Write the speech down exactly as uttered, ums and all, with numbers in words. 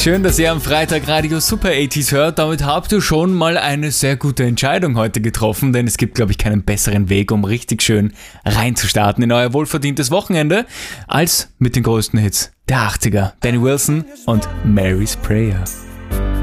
Schön, dass ihr am Freitag Radio Super achtziger hört. Damit habt ihr schon mal eine sehr gute Entscheidung heute getroffen, denn es gibt, glaube ich, keinen besseren Weg, um richtig schön reinzustarten in euer wohlverdientes Wochenende, als mit den größten Hits der achtziger. Danny Wilson und Mary's Prayer.